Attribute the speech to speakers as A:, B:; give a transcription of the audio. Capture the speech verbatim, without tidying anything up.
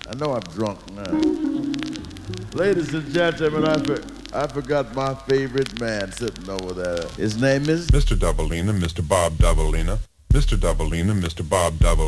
A: I know I'm drunk now. Ladies and gentlemen, I, for, I forgot my favorite man sitting over there. His name is
B: Mister Doubleina, Mister Bob Doubleina, Mister Doubleina, Mister Bob Doubleina.